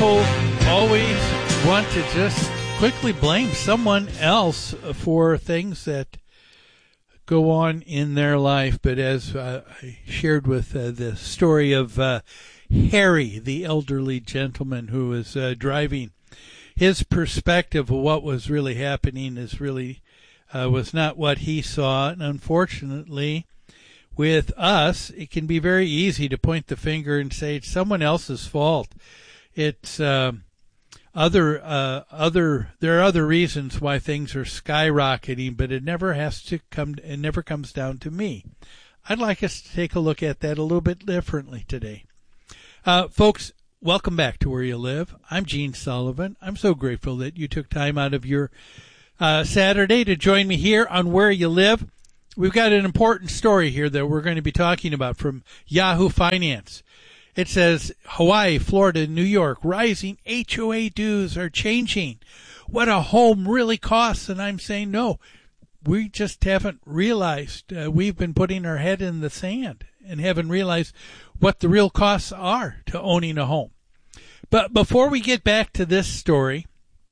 people always want to just quickly blame someone else for things that go on in their life. But as I shared with the story of Harry, the elderly gentleman who was driving, his perspective of what was really happening is really was not what he saw. And unfortunately, with us, it can be very easy to point the finger and say it's someone else's fault. It's there are other reasons why things are skyrocketing, but it never comes down to me. I'd like us to take a look at that a little bit differently today. Folks, welcome back to Where You Live. I'm Gene Sullivan. I'm so grateful that you took time out of your Saturday to join me here on Where You Live. We've got an important story here that we're going to be talking about from Yahoo Finance. It says, Hawaii, Florida, New York, rising HOA dues are changing what a home really costs. And I'm saying, no, we just haven't realized. We've been putting our head in the sand and haven't realized what the real costs are to owning a home. But before we get back to this story,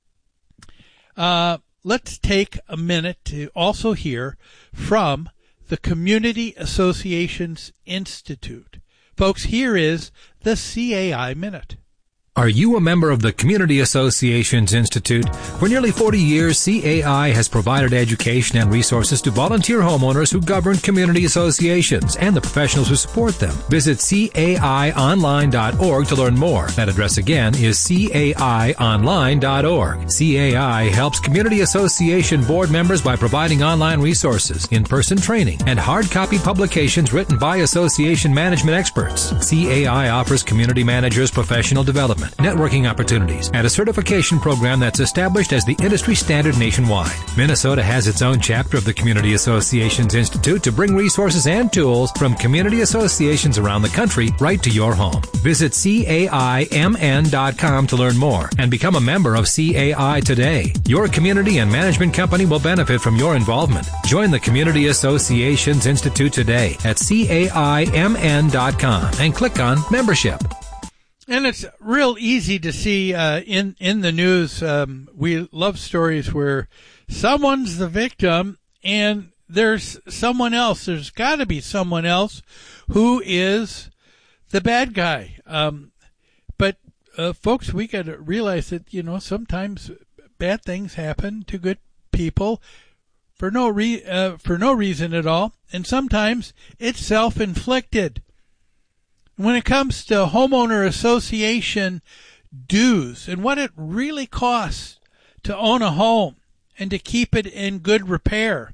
let's take a minute to also hear from the Community Associations Institute. Folks, here is the CAI Minute. Are you a member of the Community Associations Institute? For nearly 40 years, CAI has provided education and resources to volunteer homeowners who govern community associations and the professionals who support them. Visit caionline.org to learn more. That address again is caionline.org. CAI helps community association board members by providing online resources, in-person training, and hard copy publications written by association management experts. CAI offers community managers professional development, networking opportunities, and a certification program that's established as the industry standard nationwide. Minnesota has its own chapter of the Community Associations Institute to bring resources and tools from community associations around the country right to your home. Visit CAIMN.com to learn more and become a member of CAI today. Your community and management company will benefit from your involvement. Join the Community Associations Institute today at CAIMN.com and click on Membership. And it's real easy to see in the news. We love stories where someone's the victim and there's someone else. There's got to be someone else who is the bad guy. But folks, we got to realize that, sometimes bad things happen to good people for no reason at all. And sometimes it's self-inflicted. When it comes to homeowner association dues and what it really costs to own a home and to keep it in good repair,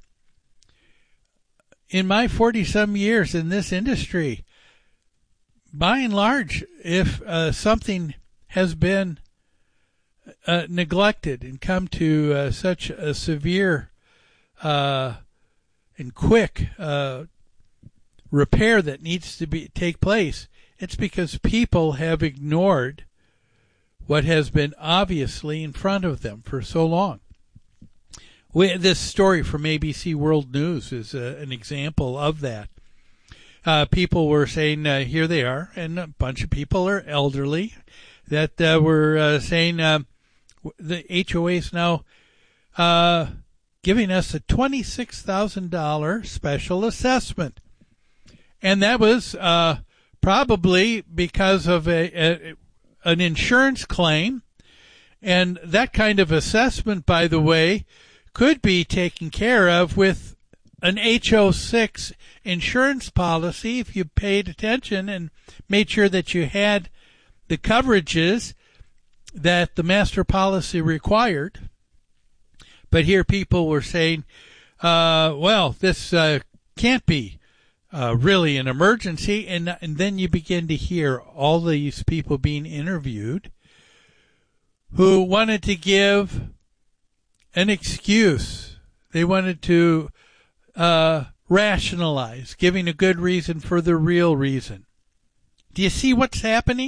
in my 40-some years in this industry, by and large, if something has been neglected and come to such a severe and quick repair that needs to take place, it's because people have ignored what has been obviously in front of them for so long. This story from ABC World News is an example of that. People were saying, here they are, and a bunch of people are elderly, that were saying the HOA is now giving us a $26,000 special assessment. And that was probably because of an insurance claim. And that kind of assessment, by the way, could be taken care of with an HO6 insurance policy if you paid attention and made sure that you had the coverages that the master policy required. But here people were saying, this can't be really an emergency, and then you begin to hear all these people being interviewed who wanted to give an excuse. They wanted to rationalize, giving a good reason for the real reason. Do you see what's happening?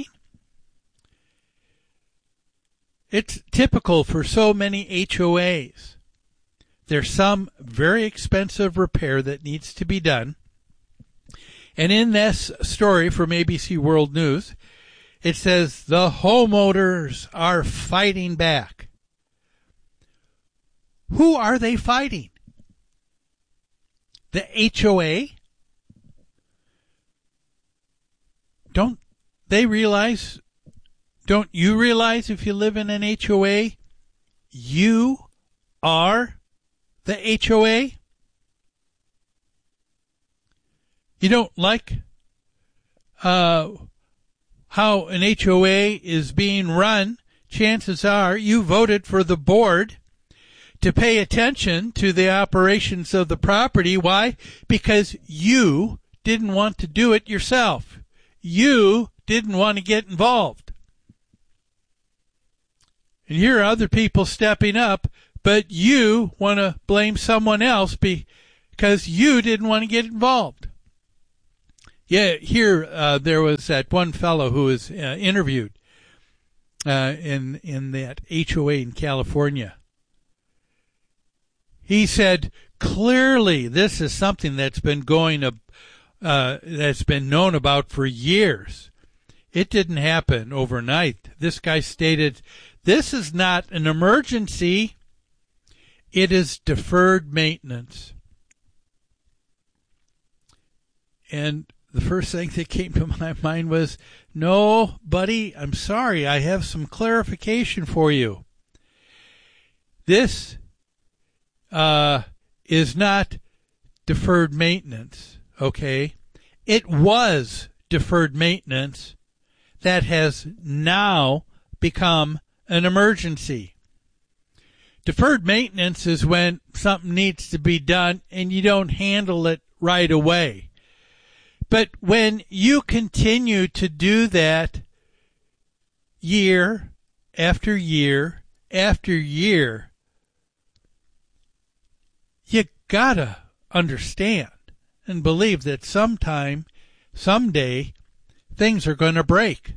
It's typical for so many HOAs. There's some very expensive repair that needs to be done. And in this story from ABC World News, it says the homeowners are fighting back. Who are they fighting? The HOA? Don't they realize, don't you realize if you live in an HOA, you are the HOA? You don't like how an HOA is being run. Chances are you voted for the board to pay attention to the operations of the property. Why? Because you didn't want to do it yourself. You didn't want to get involved. And here are other people stepping up, but you want to blame someone else because you didn't want to get involved. Yeah, here there was that one fellow who was interviewed in that HOA in California. He said, clearly this is something that's been that's been known about for years. It didn't happen overnight. This guy stated, this is not an emergency. It is deferred maintenance. And the first thing that came to my mind was, no, buddy, I'm sorry. I have some clarification for you. This is not deferred maintenance, okay? It was deferred maintenance that has now become an emergency. Deferred maintenance is when something needs to be done and you don't handle it right away. But when you continue to do that year after year after year, you gotta understand and believe that sometime, someday, things are going to break.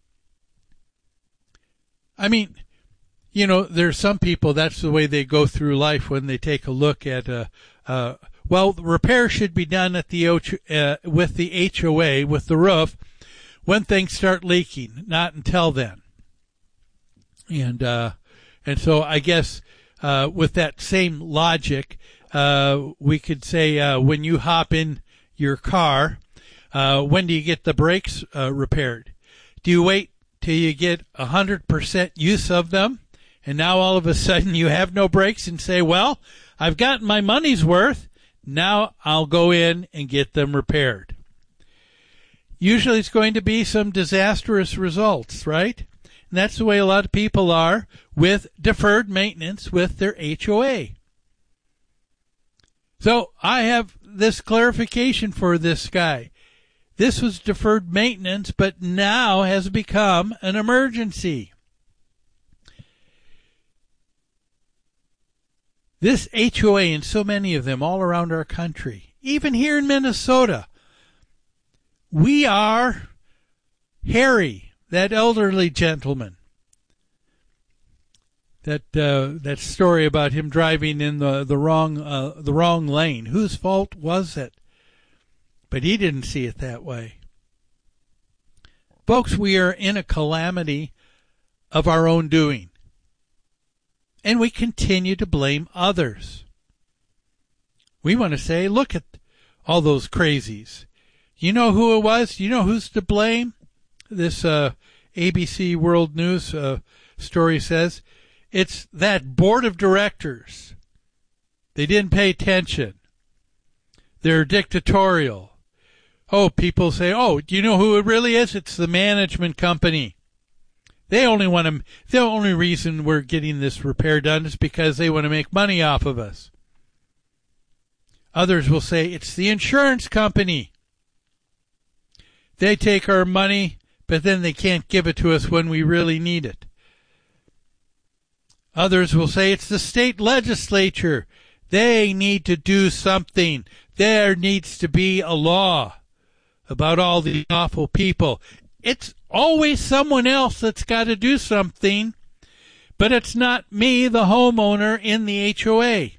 I mean, you know, there's some people, that's the way they go through life when they take a look at, well, repair should be done at with the HOA, with the roof, when things start leaking, not until then. And so I guess, with that same logic, we could say, when you hop in your car, when do you get the brakes repaired? Do you wait till you get 100% use of them, and now all of a sudden you have no brakes and say, well, I've gotten my money's worth, now I'll go in and get them repaired? Usually it's going to be some disastrous results, right? And that's the way a lot of people are with deferred maintenance with their HOA. So I have this clarification for this guy. This was deferred maintenance, but now has become an emergency. This HOA, and so many of them all around our country, even here in Minnesota, we are Harry, that elderly gentleman. That story about him driving in the wrong lane. Whose fault was it? But he didn't see it that way. Folks, we are in a calamity of our own doing. And we continue to blame others. We want to say, look at all those crazies. You know who it was? You know who's to blame? This ABC World News story says it's that board of directors. They didn't pay attention. They're dictatorial. Oh, people say, oh, do you know who it really is? It's the management company. They only want to, the only reason we're getting this repair done is because they want to make money off of us. Others will say it's the insurance company. They take our money, but then they can't give it to us when we really need it. Others will say it's the state legislature. They need to do something. There needs to be a law about all the awful people. It's always someone else that's got to do something, but it's not me, the homeowner, in the HOA.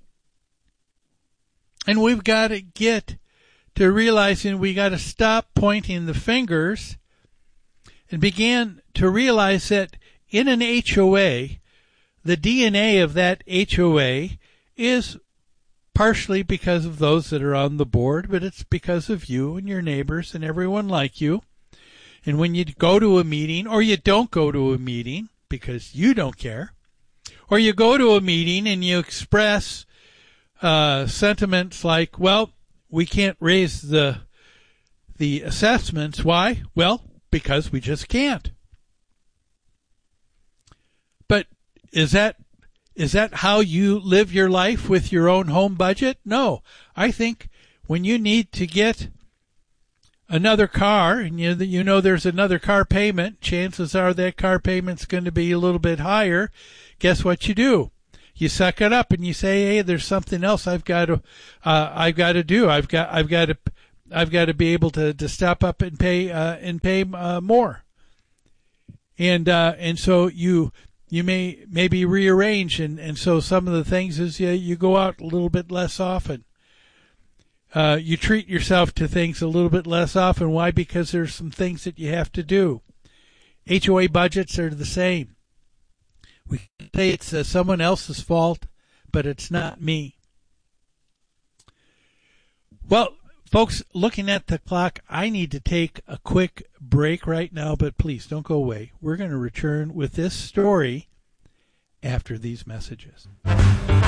And we've got to get to realizing we got to stop pointing the fingers and began to realize that in an HOA, the DNA of that HOA is partially because of those that are on the board, but it's because of you and your neighbors and everyone like you. And when you go to a meeting, or you don't go to a meeting because you don't care, or you go to a meeting and you express sentiments like, well, we can't raise the assessments. Why? Well, because we just can't. But is that how you live your life with your own home budget? No. I think when you need to get another car and you know there's another car payment, chances are that car payment's going to be a little bit higher. Guess what you do? You suck it up and you say, "Hey, there's something else I've got to do. I've got to be able to step up and pay more." And so you may maybe rearrange, and so some of the things is you go out a little bit less often. You treat yourself to things a little bit less often. Why? Because there's some things that you have to do. HOA budgets are the same. We can say it's someone else's fault, but it's not me. Well, folks, looking at the clock, I need to take a quick break right now, but please don't go away. We're going to return with this story after these messages.